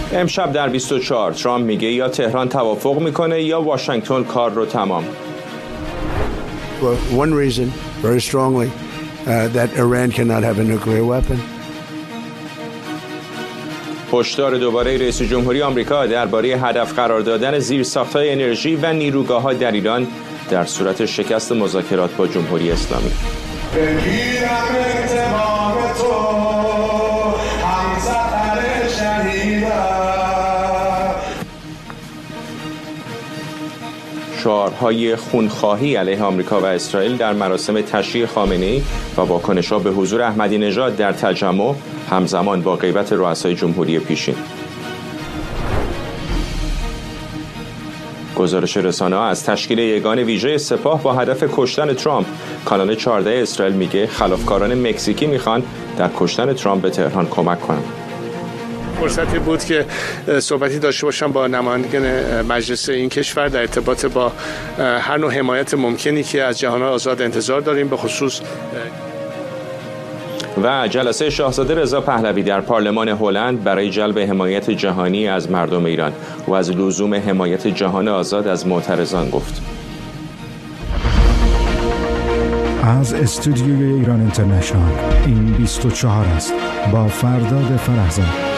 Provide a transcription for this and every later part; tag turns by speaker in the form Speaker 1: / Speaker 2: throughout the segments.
Speaker 1: امشب در 24 ترامپ میگه یا تهران توافق میکنه یا واشنگتن کار رو تمام.
Speaker 2: One reason, very strongly, that Iran cannot have a nuclear weapon.
Speaker 1: هشدار دوباره رئیس جمهوری آمریکا درباره هدف قرار دادن زیرساخت‌های انرژی و نیروگاه‌ها در ایران در صورت شکست مذاکرات با جمهوری اسلامی. شعارهای خونخواهی علیه آمریکا و اسرائیل در مراسم تشییع خامنه‌ای و واکنش‌ها به حضور احمدی نژاد در تجمع همزمان با غیبت رؤسای جمهوری پیشین. گزارش رسانه‌ها از تشکیل یگان ویژه سپاه با هدف کشتن ترامپ. کانال 14 اسرائیل میگه خلافکاران مکزیکی میخوان در کشتن ترامپ به تهران کمک کنن.
Speaker 3: فرصتی بود که صحبتی داشته باشم با نمایندگان مجلس این کشور در ارتباط با هر نوع حمایت ممکنی که از جهان آزاد انتظار داریم، به خصوص
Speaker 1: و جلسه شاهزاده رضا پهلوی در پارلمان هلند برای جلب حمایت جهانی از مردم ایران و از لزوم حمایت جهان آزاد از معترضان گفت.
Speaker 4: از استودیوی ایران اینترنشنال این 24 است با فرداد فرهزاد.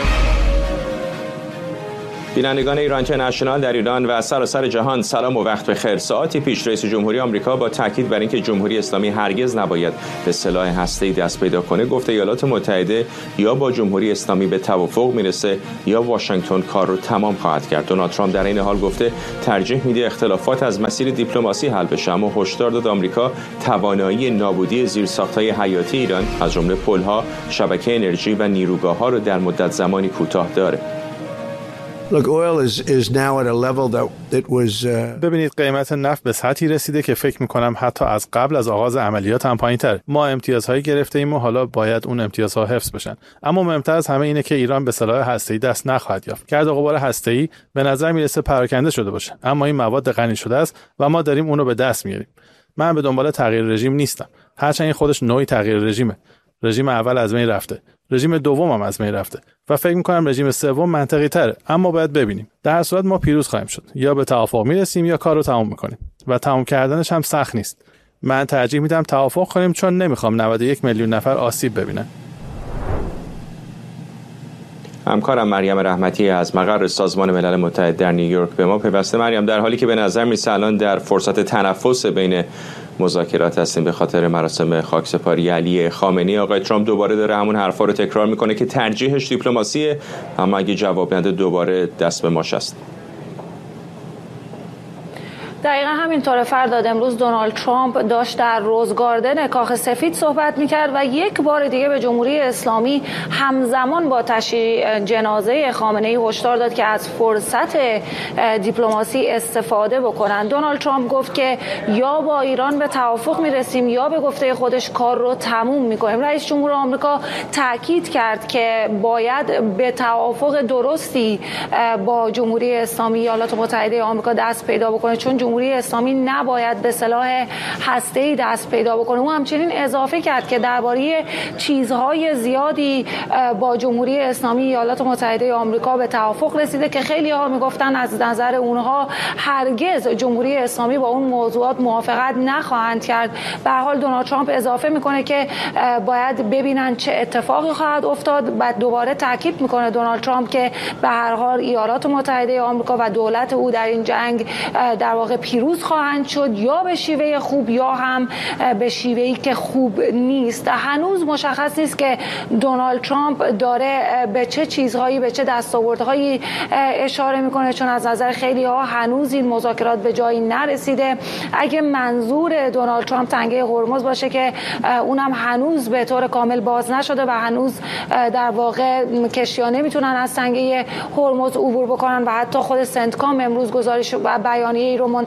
Speaker 1: بینندگان ایران اینترنشنال در ایران و سراسر جهان سلام و وقت بخیر. ساعتی پیش رئیس جمهوری آمریکا با تاکید بر اینکه جمهوری اسلامی هرگز نباید به سلاح هسته‌ای دست پیدا کنه گفته ایالات متحده یا با جمهوری اسلامی به توافق میرسه یا واشنگتن کار رو تمام خواهد کرد. دونالد ترامپ در این حال گفته ترجیح میده اختلافات از مسیر دیپلماسی حل بشه، اما هشدار داد آمریکا توانایی نابودی زیرساخت‌های حیاتی ایران از جمله پل‌ها، شبکه انرژی و نیروگاه‌ها رو در مدت زمانی کوتاه داره.
Speaker 5: ببینید قیمت نفت به سطحی رسیده که فکر میکنم حتی از قبل از آغاز عملیات هم پایین‌تر. ما امتیازهایی گرفته ایم و حالا باید اون امتیازها حفظ بشن. اما مهمتر از همه اینه که ایران به سلاح هسته‌ای دست نخواهد یافت. گرد و غبار هسته‌ای به نظر میرسه پراکنده شده باشه، اما این مواد غنی شده است و ما داریم اون رو به دست میاریم. من به دنبال تغییر رژیم نیستم، هرچند این خودش نوعی تغییر رژیمه. رژیم اول از بین رفته، رژیم دوم هم از بین رفته و فکر می‌کنم رژیم سوم منطقی تره، اما باید ببینیم. در هر صورت ما پیروز خواهیم شد، یا به توافق میرسیم یا کار رو تمام می‌کنیم و تمام کردنش هم سخت نیست. من ترجیح میدم توافق کنیم چون نمی‌خوام 91 میلیون نفر آسیب ببینن.
Speaker 1: همکارم مریم رحمتی از مقر سازمان ملل متحد در نیویورک به ما پیوسته. مریم، در حالی که به نظر میرسه الان در فرصت تنفس بین مذاکرات هستیم به خاطر مراسم خاکسپاری علی خامنه‌ای، آقای ترامپ دوباره داره همون حرفا رو تکرار میکنه که ترجیحش دیپلماسیه، اما اگه جواب نده دوباره دست به ماش است.
Speaker 6: دقیقا همینطوره فرداد. امروز دونالد ترامپ داشت در روز گاردن کاخ سفید صحبت میکرد و یک بار دیگه به جمهوری اسلامی همزمان با تشییع جنازه خامنه‌ای هشدار داد که از فرصت دیپلماسی استفاده بکنن. دونالد ترامپ گفت که یا با ایران به توافق میرسیم یا به گفته خودش کار رو تموم میکنیم. رئیس جمهور آمریکا تاکید کرد که باید به توافق درستی با جمهوری اسلامی ایالات متحده آمریکا دست پیدا بکنه، چون جمهوری اسلامی نباید به سلاح هسته‌ای دست پیدا بکنه. او همچنین اضافه کرد که درباره چیزهای زیادی با جمهوری اسلامی ایالات متحده آمریکا به توافق رسیده که خیلی‌ها میگفتن از نظر اونها هرگز جمهوری اسلامی با اون موضوعات موافقت نخواهند کرد. به هر حال دونالد ترامپ اضافه میکنه که باید ببینن چه اتفاقی خواهد افتاد. بعد دوباره تاکید میکنه دونالد ترامپ که به هر حال ایالات متحده آمریکا و دولت او در این جنگ در واقع پیروز خواهند شد، یا به شیوه خوب یا هم به شیوهی که خوب نیست. هنوز مشخص نیست که دونالد ترامپ داره به چه چیزهایی، به چه دستاوردهایی اشاره میکنه، چون از نظر خیلی ها هنوز این مذاکرات به جایی نرسیده. اگه منظور دونالد ترامپ تنگه هرمز باشه که اونم هنوز به طور کامل باز نشده و هنوز در واقع کشتی‌ها نمیتونن از تنگه هرمز عبور بکنن و حتی خود سنتکام امروز گزارش و بیانیه‌ای رو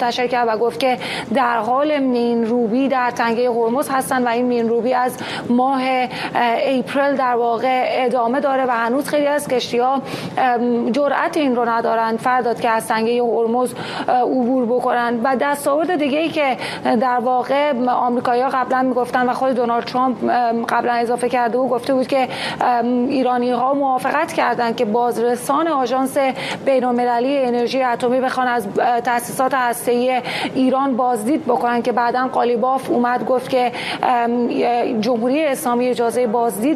Speaker 6: منتشر کرد و گفت که در حال مین‌روبی در تنگه هرمز هستن و این مین‌روبی از ماه اپریل در واقع ادامه داره و هنوز خیلی از کشتی‌ها جرأت این رو ندارن فرداد که از تنگه هرمز عبور بکنن. و دستاورد دیگه‌ای که در واقع آمریکایی‌ها قبلا میگفتن و خود دونالد ترامپ قبلا اضافه کرده و گفته بود که ایرانی‌ها موافقت کردند که بازرسان آژانس بین‌المللی انرژی اتمی بخوان از تأسیسات هسته‌ای ایران بازدید بکنن، که بعداً قالیباف اومد گفت که جمهوری اسلامی اجازه بازدید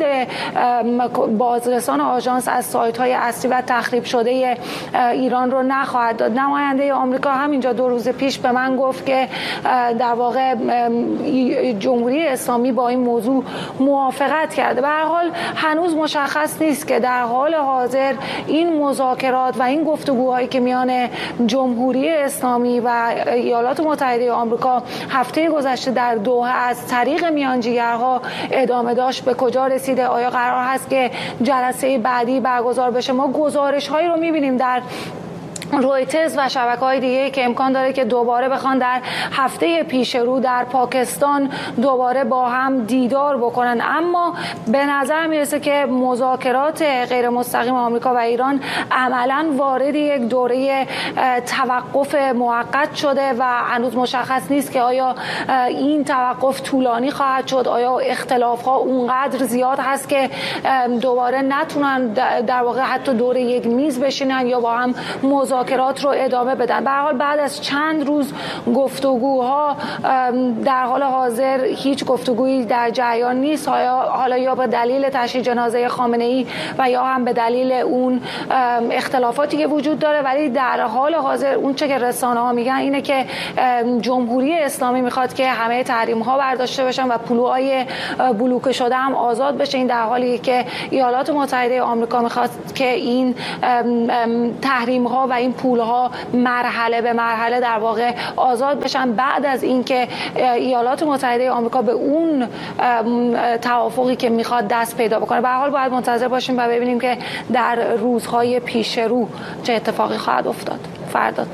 Speaker 6: بازرسان آژانس از سایت‌های اصلی و تخریب شده ایران رو نخواهد داد. نماینده آمریکا همینجا 2 روز پیش به من گفت که در واقع جمهوری اسلامی با این موضوع موافقت کرده. به هر حال هنوز مشخص نیست که در حال حاضر این مذاکرات و این گفتگوهایی که میان جمهوری اسلامی و ایالات متحده آمریکا هفته گذشته در دوحه از طریق میانجیگرها ادامه داشت به کجا رسیده. آیا قرار هست که جلسه بعدی برگزار بشه؟ ما گزارش‌هایی رو می‌بینیم در رویترز و شبکه‌های دیگه که امکان داره که دوباره بخوان در هفته پیش رو در پاکستان دوباره با هم دیدار بکنن، اما به نظر میرسه که مذاکرات غیر مستقیم آمریکا و ایران عملاً وارد یک دوره توقف موقت شده و هنوز مشخص نیست که آیا این توقف طولانی خواهد شد، آیا اختلاف‌ها اونقدر زیاد هست که دوباره نتونن در واقع حتی دور یک میز بشینن یا با هم مذاکرات رو ادامه بدن. به هر حال بعد از چند روز گفتگوها در حال حاضر هیچ گفتگویی در جریان نیست، حالا یا به دلیل تشییع جنازه خامنه‌ای و یا هم به دلیل اون اختلافاتی که وجود داره. ولی در حال حاضر اون چه که رسانه‌ها میگن اینه که جمهوری اسلامی میخواد که همه تحریم‌ها برداشته بشن و پولهای بلوکه شده هم آزاد بشه. این در حالی که ایالات متحده آمریکا میخواد که این تحریم‌ها و این پول‌ها مرحله به مرحله در واقع آزاد بشن بعد از اینکه ایالات متحده آمریکا به اون توافقی که میخواد دست پیدا بکنه. به هر حال باید منتظر باشیم و ببینیم که در روزهای پیش رو چه اتفاقی خواهد افتاد. فرداد.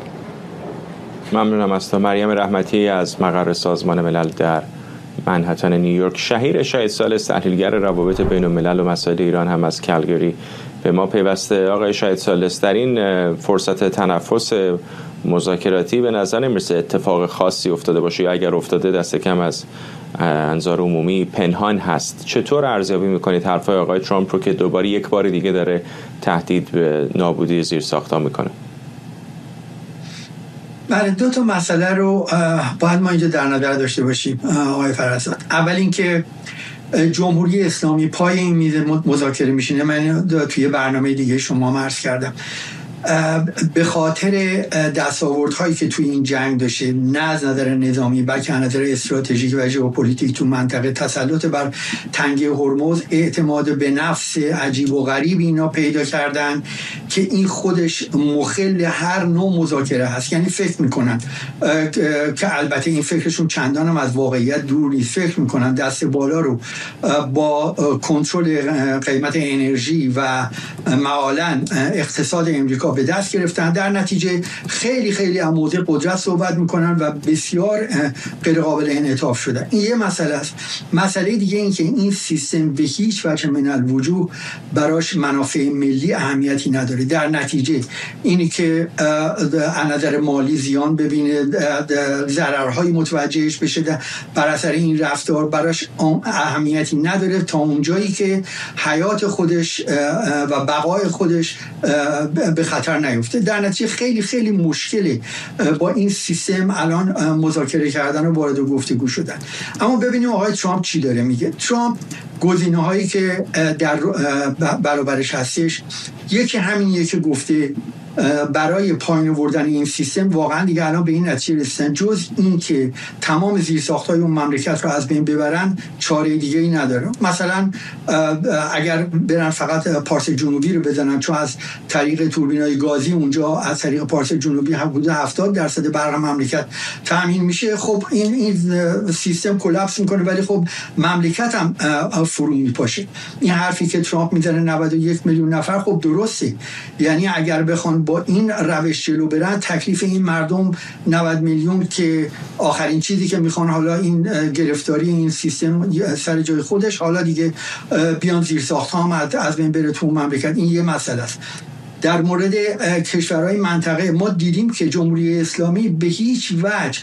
Speaker 1: ممنونم از تو. مریم رحمتی از مقر سازمان ملل در منهتن نیویورک. شهیر شاهد سالس، تحلیلگر روابط بین الملل و مسائل ایران هم از کلگری به ما پیوسته. آقای شاهد سالس، در این فرصت تنفس مذاکراتی به نظر نمیرسه اتفاق خاصی افتاده باشه یا اگر افتاده دست کم از انظار عمومی پنهان هست. چطور ارزیابی میکنید حرفای آقای ترامپ رو که دوباره یک بار دیگه داره تهدید به نابودی زیرساخت‌ها میکنه؟
Speaker 7: بله، 2 مسئله رو باید ما اینجا در نظر داشته باشیم آقای فرزاد. اول اینکه جمهوری اسلامی پای این میز مذاکره میشینه. من توی برنامه دیگه شما عرض کردم به خاطر دستاوردهایی که توی این جنگ داشته، نه از نظر نظامی بلکه از نظر استراتژیک و ژئوپلیتیک تو منطقه، تسلط بر تنگه هرمز، اعتماد به نفس عجیب و غریب اینا پیدا کردن که این خودش مخل هر نوع مذاکره هست. یعنی فکر میکنن که البته این فکرشون چندان هم از واقعیت دور نیست، فکر میکنن دست بالا رو با کنترل قیمت انرژی و معالاً اقتصاد امریکا به دست گرفتن. در نتیجه خیلی خیلی از موضع قدرت صحبت میکنن و بسیار غیر قابل انعطاف شده. این یه مسئله است. مسئله دیگه این که این سیستم به هیچ وجه من الوجوه براش منافع ملی اهمیتی نداره. در نتیجه اینی که از نظر مالی زیان ببینه، ضررهای متوجهش بشه بر اثر این رفتار، براش اهمیتی نداره تا اونجایی که حیات خودش و بقای خودش به خطر نیفته. در نتیجه خیلی خیلی مشکله با این سیستم الان مذاکره کردن و وارد گفتگو شدن. اما ببینیم آقای ترامپ چی داره میگه. ترامپ گزینه‌هایی که در برابرش هستش، یکی همینیه که گفته برای پایین آوردن این سیستم واقعا دیگه الان به این نتیجه رسیدن جز این که تمام زیرساخت‌های اون مملکت رو از بین ببرن چاره دیگه ای نداره. مثلا اگر برن فقط پارس جنوبی رو بزنن، چون از طریق توربینای گازی اونجا از طریق پارس جنوبی حدود 70% برق مملکت تامین میشه، خب این سیستم کلاپس میکنه، ولی خب مملکت هم فرو میپاشه. این حرفی که ترامپ میزنه 91 میلیون نفر، خب درسته. یعنی اگر بخوان بخوان با این روش جلو برن، تکلیف این مردم 90 میلیون که آخرین چیزی که میخوان حالا این گرفتاری این سیستم سر جای خودش، حالا دیگه بیان زیر ساخت هم از بین بره تو مملکت، این یه مسئله است. در مورد کشورهای منطقه ما دیدیم که جمهوری اسلامی به هیچ وجه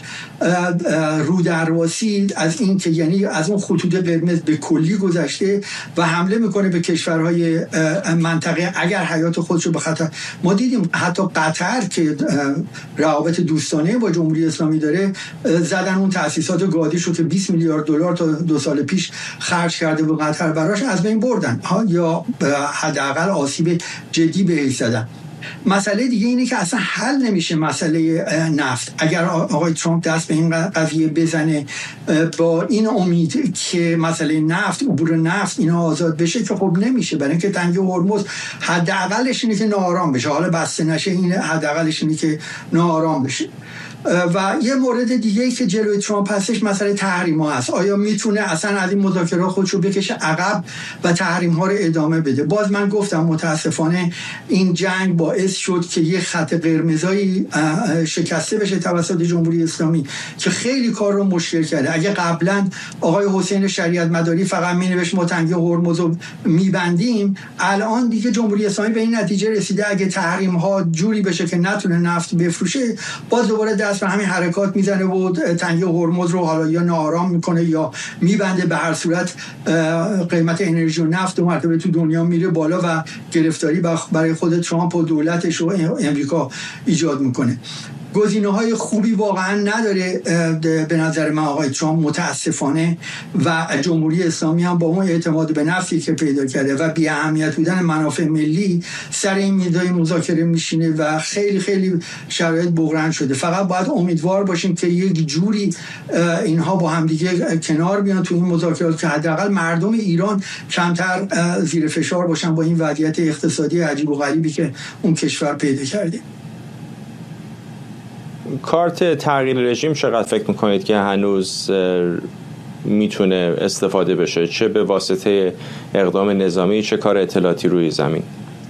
Speaker 7: رودرواسی از این که یعنی از اون خطوط قرمز به کلی گذشته و حمله میکنه به کشورهای منطقه اگر حیات خودش رو به خطر. ما دیدیم حتی قطر که روابط دوستانه با جمهوری اسلامی داره، زدن اون تأسیسات گادیش رو که 20 میلیارد دلار تا 2 سال پیش خرج کرده به قطر براش، از بین بردن یا حداقل آسیب جدی بهش زدن. مسئله دیگه اینه که اصلا حل نمیشه مسئله نفت. اگر آقای ترامپ دست به این قضیه بزنه با این امید که مسئله نفت، عبور نفت اینا آزاد بشه، که خب نمیشه، برای اینکه تنگه هرمز حداقلش اینه که ناآرام بشه، حالا بسته نشه، این حداقلش اینه که ناآرام بشه. و یه مورد دیگه ای که جلوی ترامپ هستش مسئله تحریم ها هست. آیا میتونه اصلا از این مذاکرات خودش رو بکشه عقب و تحریم ها رو ادامه بده؟ باز من گفتم متاسفانه این جنگ باعث شد که یه خط قرمزایی شکسته بشه توسط جمهوری اسلامی که خیلی کار رو مشکل کرده. اگه قبلا آقای حسین شریعت مداری فقط مینوشت ما تنگه هرمز رو میبندیم، الان دیگه جمهوری اسلامی به این نتیجه رسیده اگه تحریم ها جوری بشه که نتونه نفت بفروشه، باز دوباره دست به همین حرکات میزنه و تنگه هرمز رو حالا یا ناآرام میکنه یا میبنده. به هر صورت قیمت انرژی و نفت 2 مرتبه تو دنیا میره بالا و گرفتاری برای خود ترامپ و دولتش و امریکا ایجاد میکنه. گزینه‌های خوبی واقعا نداره به نظر من آقای ترامپ متاسفانه، و جمهوری اسلامی هم با اون اعتماد به نفسی که پیدا کرده و بی اهمیت بودن منافع ملی سر این میزای مذاکره میشینه و خیلی خیلی شرایط بحران شده. فقط باید امیدوار باشیم که یک جوری اینها با هم دیگه کنار بیان تو این مذاکرات که حداقل مردم ایران کمتر زیر فشار باشن با این وضعیت اقتصادی عجیب و غریبی که اون کشور پیدا کرده.
Speaker 1: کارت تغییر رژیم چقدر فکر میکنید که هنوز میتونه استفاده بشه، چه به واسطه اقدام نظامی چه کار اطلاعاتی روی زمین؟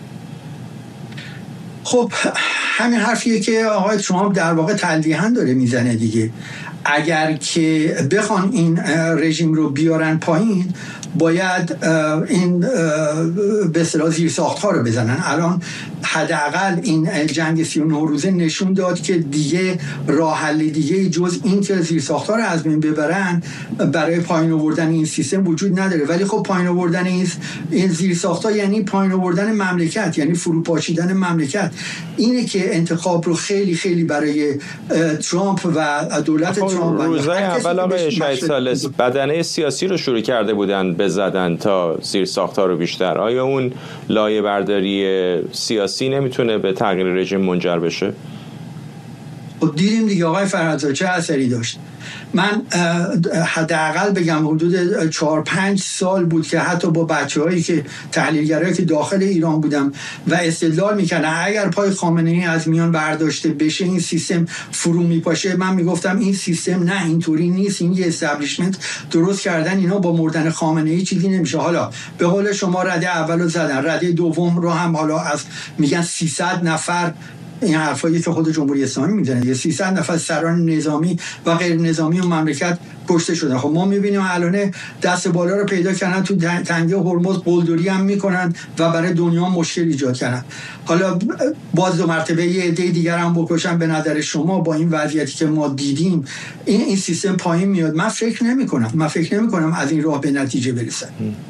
Speaker 7: خب همین حرفیه که آقای ترامپ در واقع تلویحاً داره میزنه دیگه. اگر که بخوان این رژیم رو بیارن پایین، باید این به اصطلاح زیرساخت‌ها رو بزنن. الان حداقل این جنگ 39 روزه نشون داد که دیگه راه حل دیگه جز این که زیرساخت‌ها رو از بین ببرن برای پایین آوردن این سیستم وجود نداره. ولی خب پایین آوردن این زیرساخت‌ها یعنی پایین آوردن مملکت، یعنی فروپاشیدن مملکت. اینه که انتخاب رو خیلی خیلی برای ترامپ و دولت ترامپ
Speaker 1: روزهای اول آقای شهید ثالث بدنه سیاسی رو شروع کرده بودن بزدن تا زیرساخت‌ها رو بیشتر. آیا اون لایه برداری سیاسی نمیتونه به تغییر رژیم منجر بشه؟
Speaker 7: خب دیدیم دیگه آقای فرهادزاده چه اثری داشت. من حداقل بگم حدود 4-5 سال بود که حتی با بچه‌هایی که تحلیلگرایی که داخل ایران بودم و استدلال می‌کردن اگر پای خامنه‌ای از میان برداشته بشه این سیستم فرو میپاشه، من میگفتم این سیستم نه اینطوری نیست، این یه استبلیشمنت درست کردن، اینا با مردن خامنه‌ای چیزی نمیشه. حالا به قول شما رده اولو زدن، رده دوم رو هم حالا از میگن 300 نفر، این حرفایی که خود جمهوری اسلامی میزنه، یه 300 نفر سران نظامی و غیر نظامی و مملکت کشته شدن. خب ما میبینیم الان دست بالا رو پیدا کردن، تو تنگه هرمز قلدری هم میکنن و برای دنیا مشکل ایجاد کردن. حالا باز 2 مرتبه یه عده دیگر هم بکشن. به نظر شما با این وضعیتی که ما دیدیم این سیستم پایین میاد؟ من فکر نمیکنم از این راه به نتیجه برسن.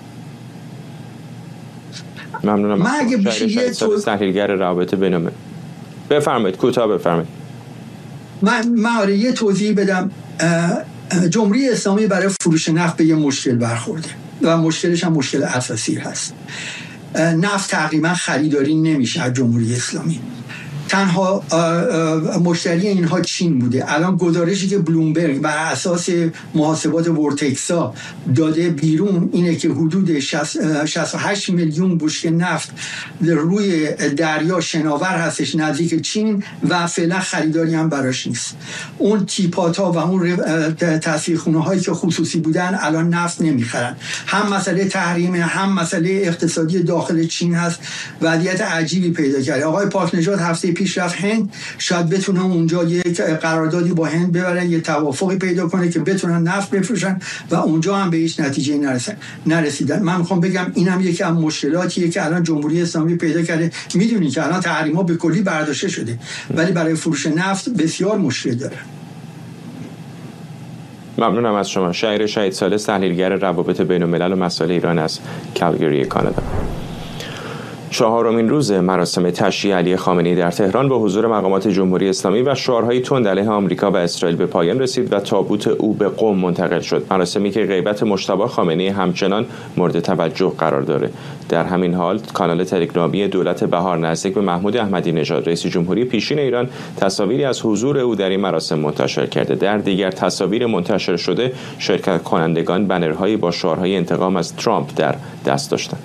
Speaker 1: ممنونم.
Speaker 7: من اگه بشه یه
Speaker 1: تحلیلگر روابط بین‌المللی بفرمایید، کوتاه بفرمایید.
Speaker 7: من یه توضیح بدم. جمهوری اسلامی برای فروش نفت به یه مشکل برخورده و مشکلش هم مشکل اساسی هست. نفت تقریبا خریداری نمیشه از جمهوری اسلامی تنها مشتری اینها چین بوده. الان گزارشی که بلومبرگ بر اساس محاسبات ورتکسا داده بیرون اینه که حدود 68 میلیون بشکه نفت روی دریا شناور هستش نزدیک چین و فعلا خریداری هم براش نیست. اون تیپاتا و اون تصفیه‌خونه هایی که خصوصی بودن الان نفت نمیخرن. هم مسئله تحریم هم مسئله اقتصادی داخل چین هست. وضعیت عجیبی پیدا کرده. آقای پاک نژاد هفته پیش رفت هند، شاید بتونه اونجا یک قراردادی با هند ببرن، یه توافقی پیدا کنه که بتونن نفت بفروشن و اونجا هم به هیچ نتیجه نرسیدن. من میخوام بگم اینم یکی از مشکلاتیه که الان جمهوری اسلامی پیدا کرده. میدونی که الان تحریم‌ها به کلی برداشته شده ولی برای فروش نفت بسیار مشکل داره.
Speaker 1: ممنونم از شما. شهیر شهید ثالث، تحلیلگر روابط بین‌الملل و مسائل ایران از کالگری، کانادا. چهارمین روز مراسم تشییع علی خامنه‌ای در تهران با حضور مقامات جمهوری اسلامی و شعارهای تند علیه آمریکا و اسرائیل به پایان رسید و تابوت او به قم منتقل شد. مراسمی که غیبت مجتبی خامنه‌ای همچنان مورد توجه قرار داره. در همین حال کانال تلگرامی دولت بهار نزدیک به محمود احمدی نژاد رئیس جمهوری پیشین ایران تصاویری از حضور او در این مراسم منتشر کرده. در دیگر تصاویر منتشر شده شرکت کنندگان بنرهایی با شعارهای انتقام از ترامپ در دست داشتند.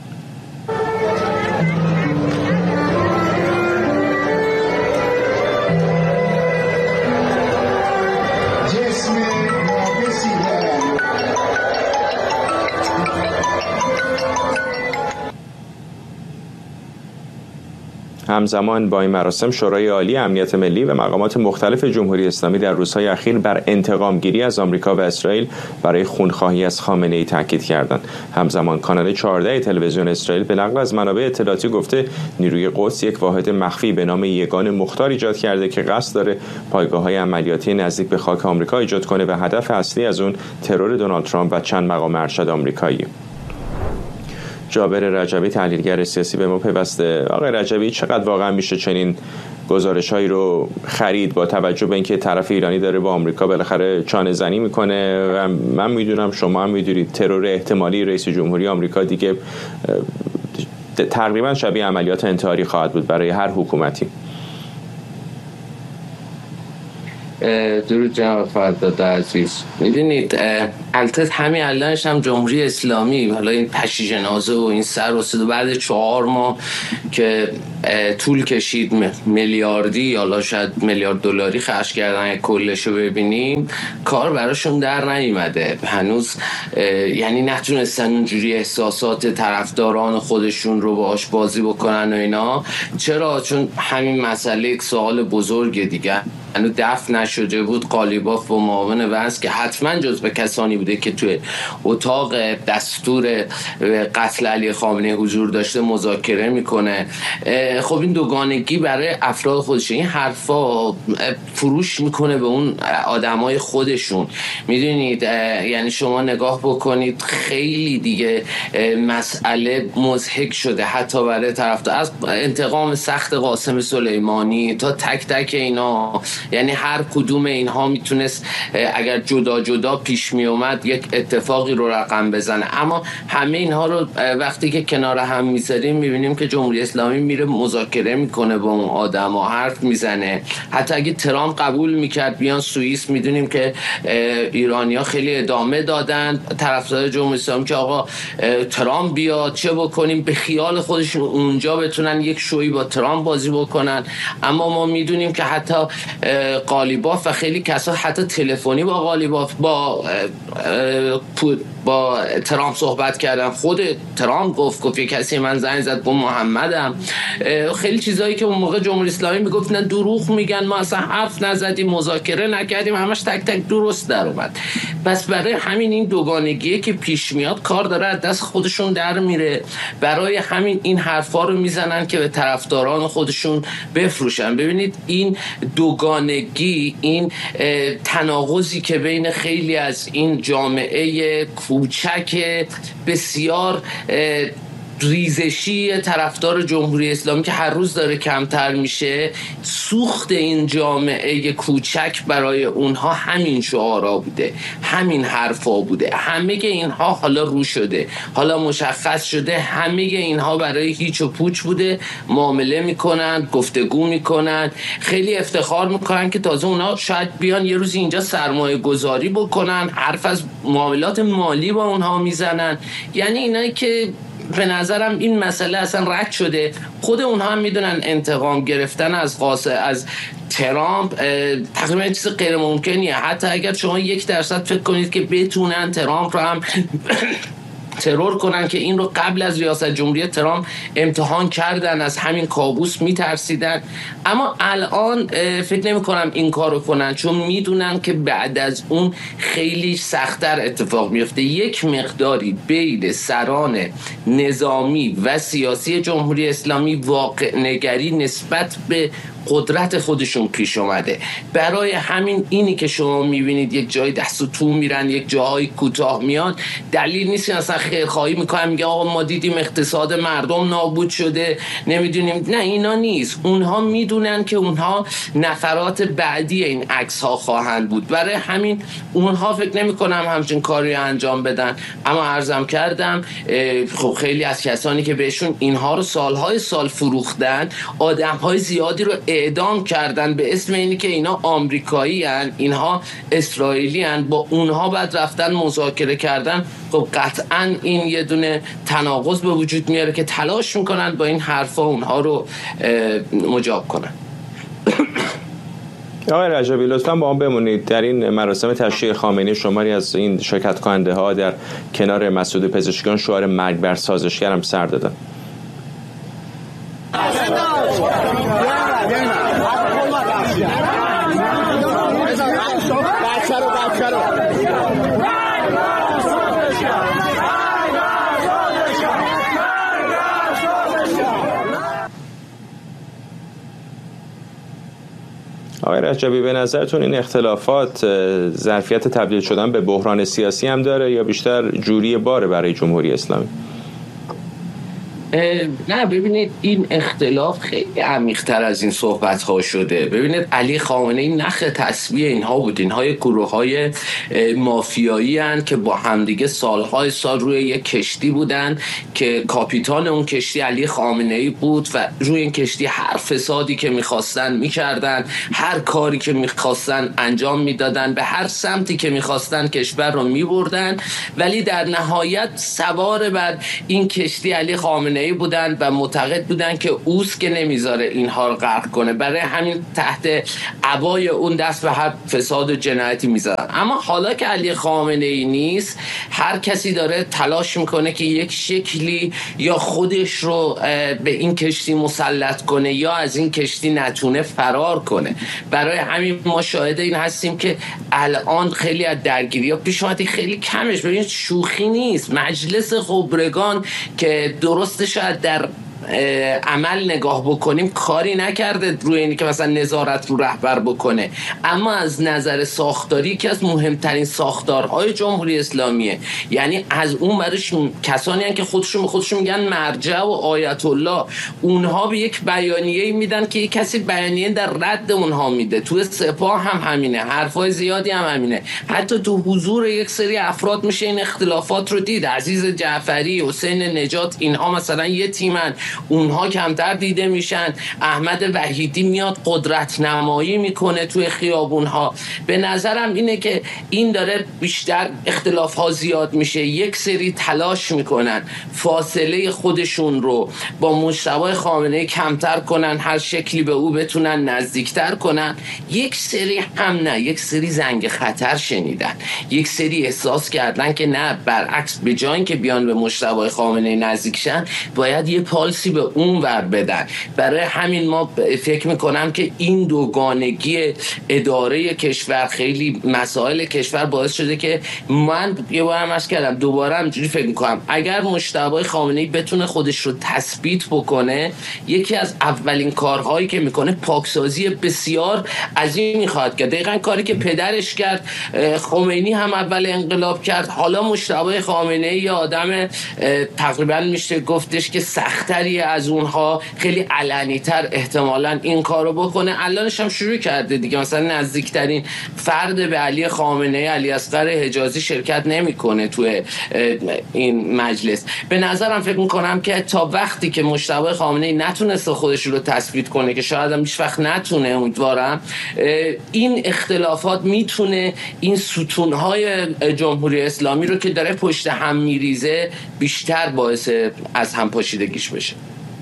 Speaker 1: همزمان با این مراسم شورای عالی امنیت ملی و مقامات مختلف جمهوری اسلامی در روزهای اخیر بر انتقام گیری از آمریکا و اسرائیل برای خونخواهی از خامنه‌ای تاکید کردند. همزمان کانال 14 تلویزیون اسرائیل به نقل از منابع اطلاعاتی گفته نیروی قدس یک واحد مخفی به نام یگان مختار ایجاد کرده که قصد داره پایگاه‌های عملیاتی نزدیک به خاک آمریکا ایجاد کنه و هدف اصلی از اون ترور دونالد ترامپ و چند مقام ارشد آمریکایی. جابر رجبی، تحلیلگر سیاسی، به ما پیوسته. آقای رجبی، چقدر واقعا میشه چنین گزارش‌هایی رو خرید با توجه به اینکه طرف ایرانی داره با آمریکا بالاخره چانه زنی میکنه و من میدونم شما هم میدونید ترور احتمالی رئیس جمهوری آمریکا دیگه تقریبا شبیه عملیات انتحاری خواهد بود برای هر حکومتی.
Speaker 8: درود جناب فرداد عزیز. میدونید البته همین الانش هم جمهوری اسلامی حالا این پشی جنازه و این سر رسید بعد 4 ماه که طول کشید میلیاردی حالا شاید میلیارد دلاری خرج کردن کلشو ببینیم کار براشون در نیامده هنوز. یعنی نتونستن اونجوری احساسات طرفداران خودشون رو باهاش بازی بکنن و اینا. چرا؟ چون همین مسئله یک سوال بزرگ دیگه هنوز دفن نشده بود. قالیباف با معاون وزیر که حتما جزو کسانی بوده که توی اتاق دستور قتل علی خامنه‌ای حضور داشته مذاکره میکنه. خب این دوگانگی برای افراد خودش این حرفا فروش میکنه به اون آدمای خودشون. میدونید یعنی شما نگاه بکنید خیلی دیگه مسئله مضحک شده حتی برای طرفدار، از انتقام سخت قاسم سلیمانی تا تک تک اینا. یعنی هر کدوم اینها میتونست اگر جدا جدا پیش می اومد یک اتفاقی رو رقم بزنه، اما همه اینها رو وقتی که کنار هم میذاریم میبینیم که جمهوری اسلامی میره مذاکره میکنه با اون آدما، حرف میزنه. حتی اگه ترامپ قبول میکرد بیان سوئیس، میدونیم که ایرانی‌ها خیلی ادامه دادن طرفدار جمهوری اسلامی که آقا ترامپ بیاد چه بکنیم، به خیال خودشون اونجا بتونن یک شویی با ترامپ بازی بکنن. اما ما میدونیم که حتی قالیباف و خیلی کسا حتی تلفنی با قالیباف با ترامپ صحبت کردن. خود ترامپ گفت یه کسی من زنگ زد با محمدم. خیلی چیزایی که اون موقع جمهوری اسلامی میگفت نه دروغ میگن، ما اصلا حرف نزدیم، مذاکره نکردیم، همش تک تک درست در اومد. بس برای همین این دوگانگیه که پیش میاد کار داره از دست خودشون در میره. برای همین این حرفا رو میزنن که به طرفداران خودشون بفروشن. ببینید این دوگانگی، این تناقضی که بین خیلی از این جامعه کوچک بسیار ریزشی طرفدار جمهوری اسلامی که هر روز داره کمتر میشه، سوخت این جامعه کوچک برای اونها همین شعارا بوده، همین حرفا بوده. همه اینها حالا رو شده، حالا مشخص شده، همه اینها برای هیچ و پوچ بوده. معامله میکنن، گفتگو میکنن، خیلی افتخار میکنن که تازه اونها شاید بیان یه روزی اینجا سرمایه گذاری بکنن، حرف از معاملات مالی با اونها میزنن. یعنی اینایی که به نظرم این مسئله اصلا رد شده. خود اونها هم میدونن انتقام گرفتن از ترامپ تقریبا چیز غیر ممکنیه. حتی اگر شما 1% فکر کنید که بتونن ترامپ رو هم ترور کنن، که این رو قبل از ریاست جمهوری ترامپ امتحان کردن، از همین کابوس میترسیدن، اما الان فکر نمی کنم این کار رو کنن، چون میدونن که بعد از اون خیلی سخت‌تر اتفاق میفته. یک مقداری بین سران نظامی و سیاسی جمهوری اسلامی واقع نگری نسبت به قدرت خودشون پیش اومده. برای همین اینی که شما میبینید یک جای دست و تو میرن، یک جای کوتاه میاد، دلیل نیست که اصلا خیرخواهی میکنن، میگه آقا ما دیدیم اقتصاد مردم نابود شده، نمیدونیم. نه، اینا نیست. اونها میدونن که اونها نفرات بعدی این عکس ها خواهند بود. برای همین اونها فکر نمیکنم همچین کاری انجام بدن. اما عرضم کردم خب خیلی از کسانی که بهشون اینها رو سالهای سال فروختن، آدمهای زیادی رو اعدام کردن به اسم اینی که اینا آمریکایی هن، اینها اسرائیلی هن، با اونها بعد رفتن مذاکره کردن. خب قطعا این یه دونه تناقض به وجود میاره که تلاش میکنن با این حرفا اونها رو مجاب کنن.
Speaker 1: آقای رجبی لطفاً با هم بمونید. در این مراسم تشییع خامنه‌ای شماری از این شرکت کننده ها در کنار مسعود پزشکیان شعار مرگ بر سازشگر هم سر دادن. آقای رجبی، به نظرتون این اختلافات ظرفیت تبدیل شدن به بحران سیاسی هم داره یا بیشتر جوری باره برای جمهوری اسلامی؟
Speaker 8: نه، ببینید این اختلاف خیلی عمیق‌تر از این صحبت ها شده. ببینید علی خامنه‌ای نخ تسبیح اینها بود. اینها یک گروه های مافیایی هستند که با همدیگه سالهای سال روی یک کشتی بودن که کاپیتان اون کشتی علی خامنه‌ای بود و روی این کشتی هر فسادی که میخواستن میکردن، هر کاری که میخواستن انجام میدادن، به هر سمتی که میخواستن کشور رو میبردن، ولی در نهایت سوار بر این کشتی علی خامنه‌ای بودن و معتقد بودن که اوست که نمیذاره اینها رو غرق کنه. برای همین تحت عبای اون دست به هر فساد و جنایتی میذارن. اما حالا که علی خامنه‌ای نیست، هر کسی داره تلاش میکنه که یک شکلی یا خودش رو به این کشتی مسلط کنه یا از این کشتی نتونه فرار کنه. برای همین ما شاهد این هستیم که الان خیلی از درگیری‌ها پیش اومده، خیلی کمش. ببینید شوخی نیست. مجلس خبرگان که درستش در عمل نگاه بکنیم کاری نکرده روی اینی که مثلا نظارت رو رهبر بکنه، اما از نظر ساختاری که از مهمترین ساختارهای جمهوری اسلامیه. یعنی از اون برش کسانی هستند که خودشون میگن مرجع و آیت الله، اونها به یک بیانیه میدن که یک کسی بیانیه در رد اونها میده. تو سپاه هم همینه، حرفای زیادی هم همینه. حتی تو حضور یک سری افراد میشه این اختلافات رو دید. عزیز جعفری، حسین نجات، اینها مثلا یه تیمن، اونها کمتر دیده میشن. احمد وحیدی میاد قدرت نمایی میکنه توی خیابونها. به نظرم اینه که این داره بیشتر اختلاف ها زیاد میشه. یک سری تلاش میکنن فاصله خودشون رو با مجتبی خامنه‌ای کمتر کنن، هر شکلی به او بتونن نزدیکتر کنن. یک سری هم نه، یک سری زنگ خطر شنیدن، یک سری احساس کردن که نه، برعکس، به جای اینکه بیان به مجتبی خامنه‌ای نزدیک شن، باید یه پالس درسی به اون ور بدن. برای همین ما فکر میکنم که این دوگانگی اداره کشور، خیلی مسائل کشور باعث شده که من یه بارم عرض کردم، دوباره همجوری فکر میکنم اگر مجتبی خامنه‌ای بتونه خودش رو تثبیت بکنه، یکی از اولین کارهایی که میکنه پاکسازی بسیار عظیمی خواهد کرد. دقیقاً کاری که پدرش کرد، خمینی هم اول انقلاب کرد، حالا مجتبی خامنه‌ای یه آدم تقریباً میشه گفتش که سختری از اونها، خیلی علنی‌تر احتمالاً این کارو بکنه. الانش هم شروع کرده دیگه. مثلا نزدیکترین فرد به علی خامنه‌ای، علی اصغر حجازی، شرکت نمیکنه توی این مجلس. به نظرم فکر میکنم که تا وقتی که مجتبی خامنه‌ای نتونسته خودش رو تثبیت کنه، که شاید هم هیچ وقت نتونه، امیدوارم، این اختلافات میتونه این ستونهای جمهوری اسلامی رو که داره پشت هم میریزه بیشتر باعث از هم پاشیدگیش بشه.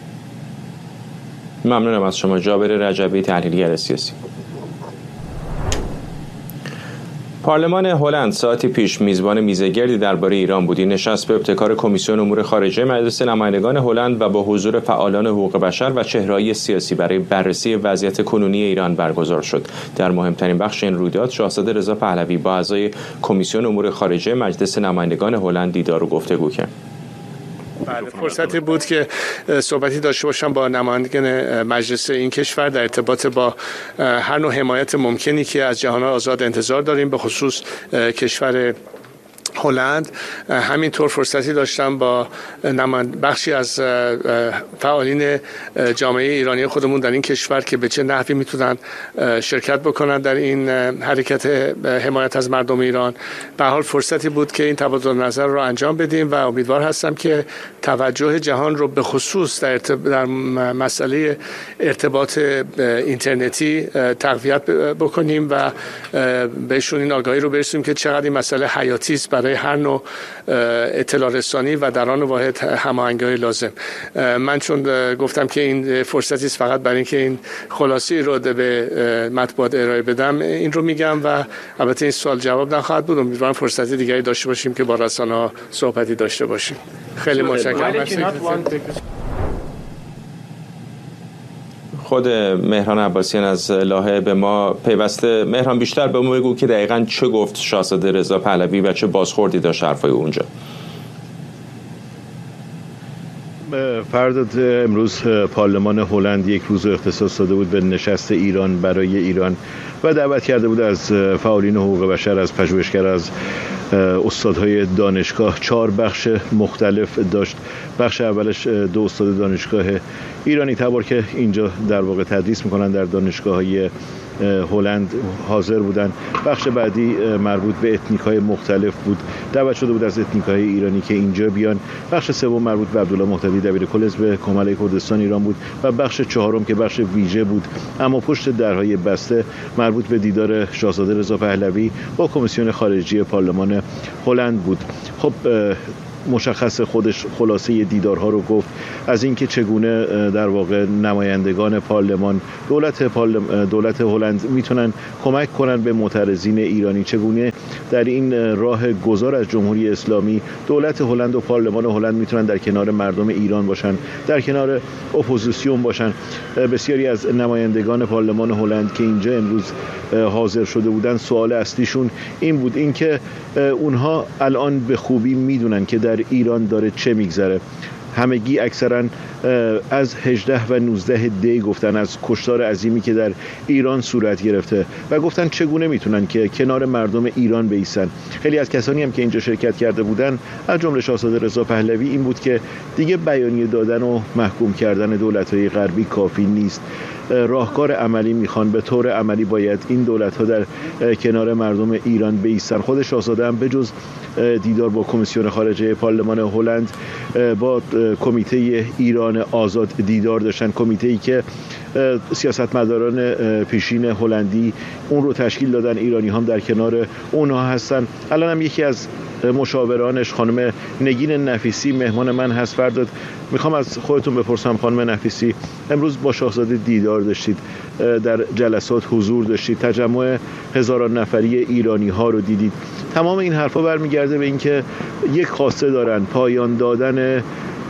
Speaker 1: ممنونم از شما جابر رجبی، تحلیلگر سیاسی. پارلمان هلند ساعتی پیش میزبان میزگردی درباره ایران بود. این نشست به ابتکار کمیسیون امور خارجه مجلس نمایندگان هلند و با حضور فعالان حقوق بشر و چهره‌های سیاسی برای بررسی وضعیت کنونی ایران برگزار شد. در مهمترین بخش این رویداد شاهزاده رضا پهلوی با اعضای کمیسیون امور خارجه مجلس نمایندگان هلند دیدار و گفتگو کرد.
Speaker 3: فرصتی بود که صحبتی داشته باشم با نمایندگان مجلس این کشور در ارتباط با هر نوع حمایت ممکنی که از جهان آزاد انتظار داریم، به خصوص کشور هلند. همینطور فرصتی داشتم با بخشی از فعالین جامعه ایرانی خودمون در این کشور که به چه نحوی میتونن شرکت بکنن در این حرکت حمایت از مردم ایران. به حال فرصتی بود که این تبادل نظر رو انجام بدیم و امیدوار هستم که توجه جهان رو به خصوص در مسئله ارتباط اینترنتی تقویت بکنیم و بهشون این آگاهی رو برسونیم که چقدر این مسئله حیاتی است برای هر نوع اطلاع رسانی و در آن واحد هماهنگی لازم. من چون گفتم که این فرصتی است فقط برای اینکه این خلاصه رو به مطبوعات ارائه بدم، این رو میگم و البته این سوال جواب نخواهد بود. امیدوارم فرصتی دیگری داشته باشیم که با رسانه‌ها صحبتی داشته باشیم. خیلی متشکرم.
Speaker 1: خود مهران عباسیان از لاهه به ما پیوسته. مهران، بیشتر به ما بگو که دقیقاً چه گفت شاهزاده رضا پهلوی و چه بازخوردی داشت حرفای اونجا.
Speaker 9: فرداد امروز پارلمان هلند یک روز اختصاص داده بود به نشست ایران برای ایران و دعوت کرده بود از فعالین حقوق بشر، از پژوهشگر، از استادهای دانشگاه. 4 بخش مختلف داشت. بخش اولش 2 استاد دانشگاه ایرانی تبار که اینجا در واقع تدریس میکنن در دانشگاه‌های هلند حاضر بودن. بخش بعدی مربوط به اتنیک‌های مختلف بود. دعوت شده بود از اتنیک‌های ایرانی که اینجا بیان. بخش سوم مربوط به عبدالله مهتدی دبیرکل حزب کمالای کردستان ایران بود و بخش چهارم که بخش ویژه بود اما پشت درهای بسته مربوط به دیدار شاهزاده رضا پهلوی با کمیسیون خارجی پارلمان هلند بود. خب مشخص خودش خلاصه دیدارها رو گفت، از اینکه چگونه در واقع نمایندگان پارلمان دولت هلند میتونن کمک کنن به معترضین ایرانی، چگونه در این راه گذار از جمهوری اسلامی دولت هلند و پارلمان هلند میتونن در کنار مردم ایران باشن، در کنار اپوزیسیون باشن. بسیاری از نمایندگان پارلمان هلند که اینجا امروز حاضر شده بودن، سوال اصلیشون این بود، اینکه اونها الان به خوبی میدونن که در ایران داره چه میگذره. همگی اکثرا از 18 و 19 دی گفتن، از کشتار عظیمی که در ایران صورت گرفته و گفتن چگونه میتونن که کنار مردم ایران بایستن. خیلی از کسانی هم که اینجا شرکت کرده بودن از جمله شاهزاده رضا پهلوی این بود که دیگه بیانیه دادن و محکوم کردن دولت‌های غربی کافی نیست، راهکار عملی میخوان. به طور عملی باید این دولت‌ها در کنار مردم ایران بایستن. خود شاهزاده هم بجز دیدار با کمیسیون خارجه پارلمان هلند با کمیته ایران آزاد دیدار داشتن، کمیته‌ای که سیاستمداران پیشین هلندی اون رو تشکیل دادن، ایرانی هم در کنار اونها هستن. الان هم یکی از مشاورانش خانم نگین نفیسی مهمان من هست. فرداد میخوام از خودتون بپرسم خانم نفیسی، امروز با شاهزاده دیدار داشتید، در جلسات حضور داشتید، تجمع هزاران نفری ایرانی ها رو دیدید. تمام این حرفا برمیگرده به اینکه یک خواسته دارن، پایان دادن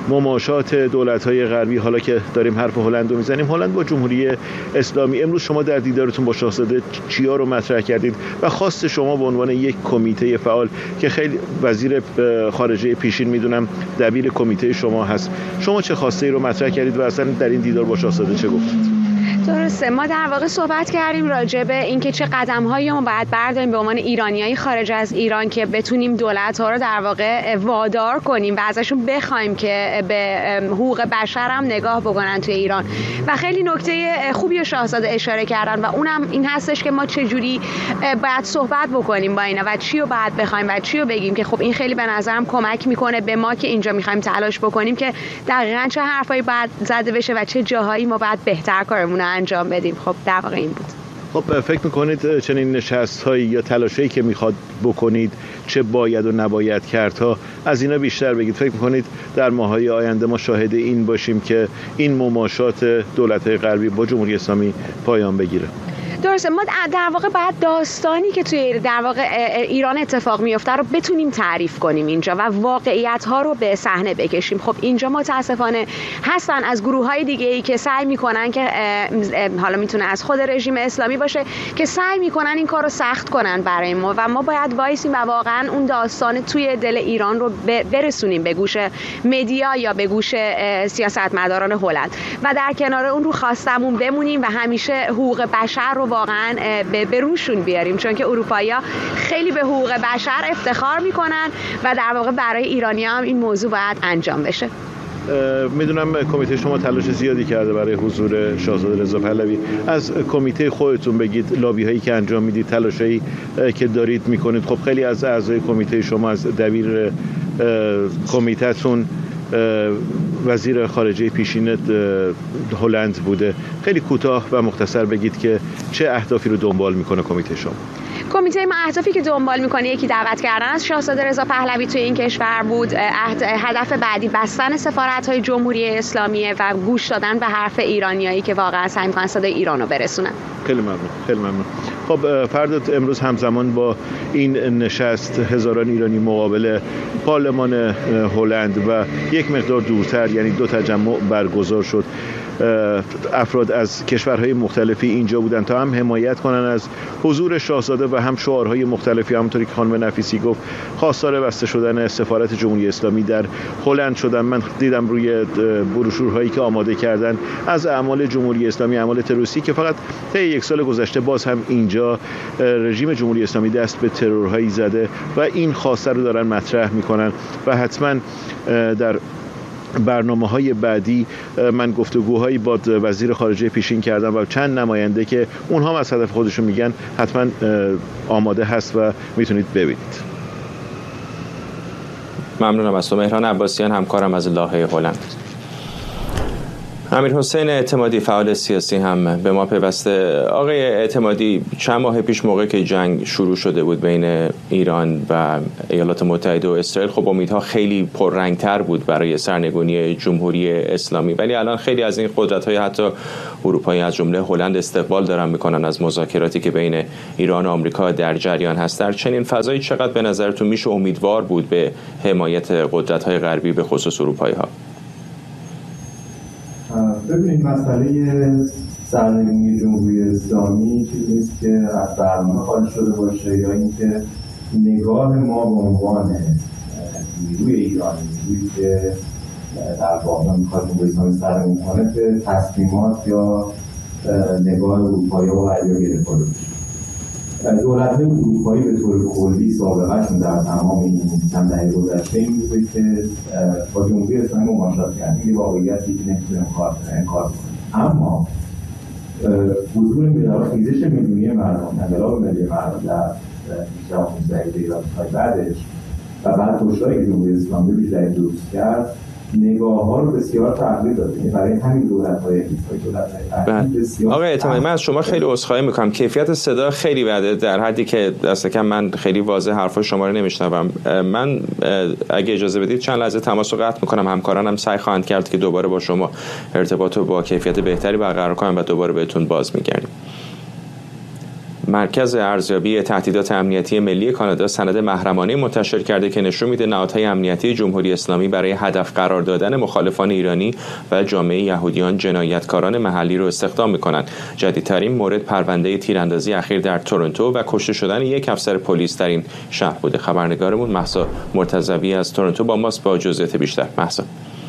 Speaker 9: مماشات دولت‌های غربی، حالا که داریم حرف هلند رو میزنیم، هلند با جمهوری اسلامی، امروز شما در دیدارتون با شاهزاده چیا رو مطرح کردید و خواست شما به عنوان یک کمیته فعال که خیلی وزیر خارجه پیشین میدونم دبیر کمیته شما هست، شما چه خواسته رو مطرح کردید و اصلا در این دیدار با شاهزاده چه گفتید؟
Speaker 10: درسته، ما در واقع صحبت کردیم راجع به اینکه چه قدم‌هایی ما باید برداریم به عنوان ایرانیای خارج از ایران که بتونیم دولت‌ها رو در واقع وادار کنیم و ازشون بخوایم که به حقوق بشر هم نگاه بکنن توی ایران. و خیلی نکته خوبی شاهزاده اشاره کردن و اونم این هستش که ما چجوری باید صحبت بکنیم با اینا و چی رو باید بخوایم و چی رو بگیم، که خب این خیلی به نظرم کمک میکنه به ما که اینجا می‌خوایم تلاش بکنیم که دقیقاً چه حرفایی باید زده بشه و چه جاهایی ما باید بهتر کارمون انجام بدیم. خب در واقع این بود.
Speaker 9: خب فکر میکنید چنین نشست‌هایی یا تلاشایی که میخواد بکنید چه باید و نباید کردها، از اینا بیشتر بگید. فکر میکنید در ماه‌های آینده ما شاهد این باشیم که این مماشات دولت‌های غربی با جمهوری اسلامی پایان بگیره؟
Speaker 10: درسته، ما در واقع باید داستانی که توی در واقع ایران اتفاق میفته رو بتونیم تعریف کنیم اینجا و واقعیت ها رو به صحنه بکشیم. خب اینجا متاسفانه هستن از گروه های دیگه ای که سعی میکنن که حالا میتونه از خود رژیم اسلامی باشه که سعی میکنن این کار رو سخت کنن برای ما و ما باید وایسیم و واقعا اون داستان توی دل ایران رو برسونیم به گوش مدیا یا به گوش سیاستمداران هلند و در کنار اون رو خواستمون بمونیم و همیشه حقوق بشر رو واقعا به روشون بیاریم، چون که اروپایی‌ها خیلی به حقوق بشر افتخار میکنن و در واقع برای ایرانی‌ها هم این موضوع باید انجام بشه.
Speaker 9: میدونم کمیته شما تلاش زیادی کرده برای حضور شاهزاده رضا پهلوی. از کمیته خودتون بگید، لابی هایی که انجام میدید، تلاشایی که دارید میکنید. خب خیلی از اعضای کمیته شما، از دبیر کمیته‌تون وزیر خارجه پیشین هلند بوده. خیلی کوتاه و مختصر بگید که چه اهدافی رو دنبال میکنه کمیته شما؟
Speaker 10: کمیته ما اهدافی که دنبال میکنه، یکی دعوت کردن از شاهزاده رضا پهلوی توی این کشور بود، هدف بعدی بستن سفارت‌های جمهوری اسلامیه و گوش دادن به حرف ایرانیایی که واقعا سعی می‌کنن صدای ایرانو برسونن.
Speaker 9: خیلی ممنون، خیلی ممنون. خب فرداد، امروز همزمان با این نشست هزاران ایرانی مقابل پارلمان هلند و یک مقدار دورتر، یعنی 2 تجمع برگزار شد. افراد از کشورهای مختلفی اینجا بودن تا هم حمایت کنن از حضور شاهزاده و هم شعارهای مختلفی، همونطوری که خانم نفیسی گفت خواستار بسته شدن سفارت جمهوری اسلامی در هلند شدن. من دیدم روی بروشورهایی که آماده کردن از اعمال جمهوری اسلامی، اعمال تروریستی که فقط طی 1 سال گذشته باز هم اینجا رژیم جمهوری اسلامی دست به ترورهایی زده و این خواسته رو دارن مطرح میکنن و حتما در برنامه‌های بعدی من گفتگوهایی با وزیر خارجه پیشین کردم و چند نماینده که اونها هم از هدف خودشون میگن حتما آماده هست و میتونید ببینید.
Speaker 1: ممنونم از تو مهران عباسیان، همکارم از لاهه هلند. امیرحسین اعتمادی فعال سیاسی هم به ما پیوسته. آقای اعتمادی، چند ماه پیش موقع که جنگ شروع شده بود بین ایران و ایالات متحده و اسرائیل، خب امیدها خیلی پررنگتر بود برای سرنگونی جمهوری اسلامی، ولی الان خیلی از این قدرت‌های حتی اروپایی از جمله هلند استقبال دارن میکنن از مذاکراتی که بین ایران و آمریکا در جریان هست. در چنین فضایی چقدر به نظرتون میشه امیدوار بود به حمایت قدرت‌های غربی به خصوص اروپایی‌ها؟
Speaker 11: ببینید، مسئله سرنگونی جمهوری اسلامی چیزی نیست که از برنامه خارج شده باشه یا اینکه نگاه ما به عنوان نیروی ایرانی، نیرویی که در واقع میخواد جمهوری اسلامی سرنگون کنه، که تصمیمات یا نگاه اروپایی و غربی گرفته بشه. دولت‌های اروپایی به طور کلی سابقه‌شون در تمام این چند دهه گذشته این بوده که با جمهوری اسلامی مماشات کردن، یه واقعیتی که نمی‌تونیم انکار کنیم. اما حضور خیزش میلیونی مردم، انقلاب ملی مردم در بیشتر 15 ایران بعدش و بعد کشتاری که جمهوری اسلامی بیشتر درست کرد، نگاه‌ها رو بسیار تغییر داده. برای همین دولت‌های بسیار.
Speaker 1: آقای اعتمادی، من از شما خیلی عذرخواهی می‌کنم، کیفیت صدا خیلی بده، در حدی که دست کم من خیلی واضح حرفای شما رو نمی‌شنوم. من اگه اجازه بدید چند لحظه تماس رو قطع می‌کنم، همکارانم سعی خواهند کرد که دوباره با شما ارتباط رو با کیفیت بهتری برقرار کنن و دوباره بهتون باز می‌گردیم. مرکز ارزیابی تهدیدات امنیتی ملی کانادا سند محرمانه منتشر کرده که نشون میده نهادهای امنیتی جمهوری اسلامی برای هدف قرار دادن مخالفان ایرانی و جامعه یهودیان جنایتکاران محلی رو استخدام میکنند. جدیدترین مورد پرونده تیراندازی اخیر در تورنتو و کشته شدن یک افسر پلیس در این شهر بوده. خبرنگارمون مهسا مرتضوی از تورنتو با ماست با جزئیات بیشتر. مهسا.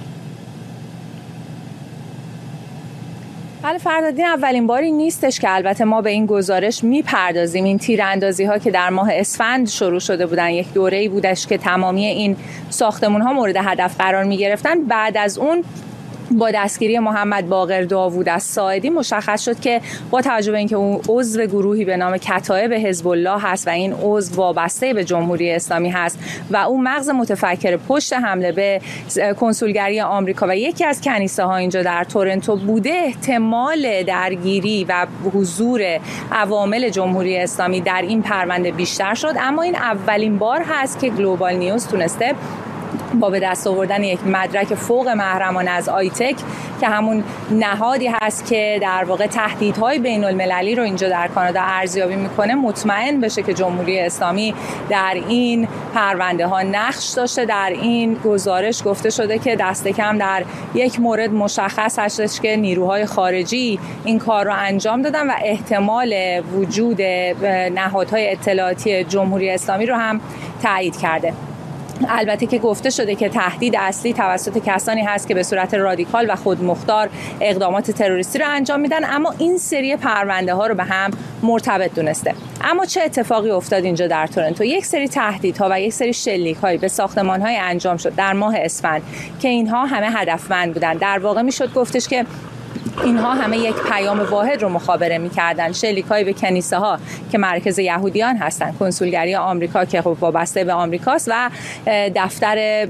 Speaker 12: بله فردادین اولین باری نیستش که البته ما به این گزارش میپردازیم. این تیراندازی ها که در ماه اسفند شروع شده بودن، یک دوره‌ای بودش که تمامی این ساختمون ها مورد هدف قرار میگرفتن. بعد از اون با دستگیری محمد باقر داوود از ساعدی مشخص شد که با توجه به اینکه اون عضو گروهی به نام کتایب حزب الله هست و این عضو وابسته به جمهوری اسلامی هست و اون مغز متفکر پشت حمله به کنسولگری آمریکا و یکی از کنیسه ها اینجا در تورنتو بوده، احتمال درگیری و حضور عوامل جمهوری اسلامی در این پرونده بیشتر شد. اما این اولین بار هست که گلوبال نیوز تونسته با به دست آوردن یک مدرک فوق محرمانه از آیتک که همون نهادی هست که در واقع تهدیدهای بین المللی رو اینجا در کانادا ارزیابی میکنه، مطمئن بشه که جمهوری اسلامی در این پرونده ها نقش داشته. در این گزارش گفته شده که دست کم در یک مورد مشخص هستش که نیروهای خارجی این کار رو انجام دادن و احتمال وجود نهادهای اطلاعاتی جمهوری اسلامی رو هم تایید کرده. البته که گفته شده که تهدید اصلی توسط کسانی هست که به صورت رادیکال و خودمختار اقدامات تروریستی رو انجام میدن، اما این سری پرونده ها رو به هم مرتبط دونسته. اما چه اتفاقی افتاد اینجا در تورنتو؟ یک سری تهدیدها و یک سری شلیک‌های به ساختمان‌های انجام شد در ماه اسفند که اینها همه هدفمند بودن. در واقع میشد گفتش که اینها همه یک پیام واحد رو مخابره می‌کردن. شلیک‌های به کنیسه‌ها که مرکز یهودیان هستن، کنسولگری آمریکا که خب وابسته به آمریکاست و دفتر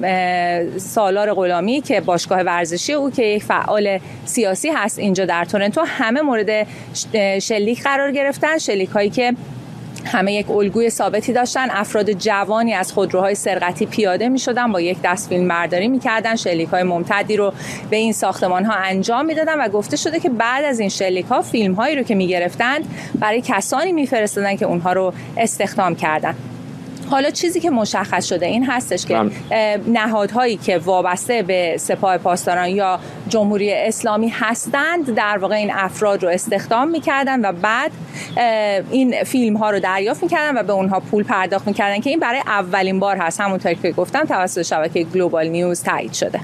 Speaker 12: سالار غلامی که باشگاه ورزشی او که یک فعال سیاسی هست اینجا در تورنتو، همه مورد شلیک قرار گرفتن. شلیک‌هایی که همه یک الگوی ثابتی داشتن. افراد جوانی از خودروهای سرقتی پیاده می شدن، با یک دست فیلم برداری می کردن، شلیک های ممتدی رو به این ساختمان ها انجام می دادن و گفته شده که بعد از این شلیک ها فیلم هایی رو که می گرفتند برای کسانی می فرستادن که اونها رو استخدام کردن. حالا چیزی که مشخص شده این هستش که نهادهایی که وابسته به سپاه پاسداران یا جمهوری اسلامی هستند در واقع این افراد رو استخدام می‌کردن و بعد این فیلم ها رو دریافت می‌کردن و به اونها پول پرداخت می‌کردن که این برای اولین بار هست، همونطور که گفتم توسط شبکه گلوبال نیوز تایید شده.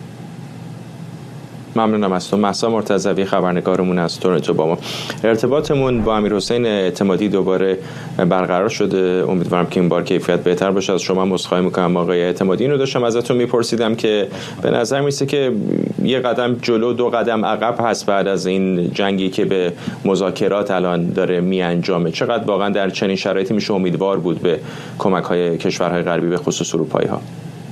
Speaker 1: ممنونم از تو. مهسا مرتضوی خبرنگارمون از تورنتو با ما. ارتباطمون با امیرحسین اعتمادی دوباره برقرار شده. امیدوارم که این بار کیفیت بهتر باشه. از شما عذرخواهی میکنم آقای اعتمادی. اینو داشتم ازتون میپرسیدم که به نظر میسه که یه قدم جلو دو قدم عقب هست بعد از این جنگی که به مذاکرات الان داره میانجامه. چقدر واقعا در چنین شرایطی میشه امیدوار بود به کمک‌های کشورهای غربی به خصوص اروپایی‌ها؟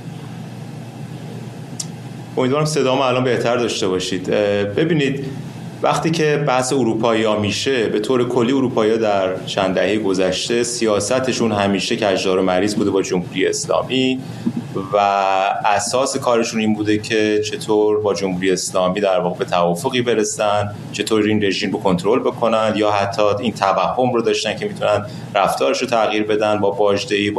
Speaker 13: امیدوارم صدامو الان بهتر داشته باشید. ببینید وقتی که بحث اروپایی‌ها میشه، به طور کلی اروپایی‌ها در چند دهه گذشته سیاستشون همیشه کجدار و مریض بوده با جمهوری اسلامی و اساس کارشون این بوده که چطور با جمهوری اسلامی در واقع به توافقی برسن، چطور این رژیم رو کنترل بکنن، یا حتی این توهم رو داشتن که میتونن رفتارش رو تغییر بدن با باجدهی،